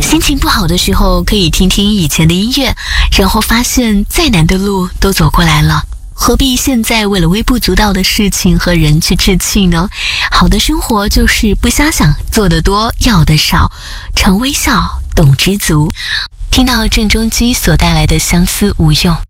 心情不好的时候，可以听听以前的音乐，然后发现再难的路都走过来了，何必现在为了微不足道的事情和人去置气呢？好的生活就是不瞎想，做得多，要的少，常微笑，懂知足。听到郑中基所带来的相思无用。